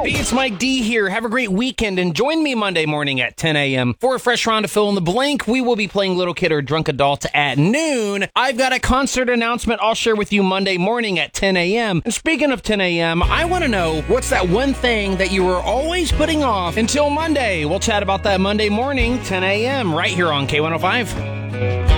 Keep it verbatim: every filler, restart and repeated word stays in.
Hey, it's Mike D here. Have a great weekend and join me Monday morning at ten a.m. for a fresh round to fill in the blank. We will be playing Little Kid or Drunk Adult at noon. I've got a concert announcement I'll share with you Monday morning at ten a.m. And speaking of ten a.m., I want to know what's that one thing that you were always putting off until Monday. We'll chat about that Monday morning, ten a.m. right here on K one oh five.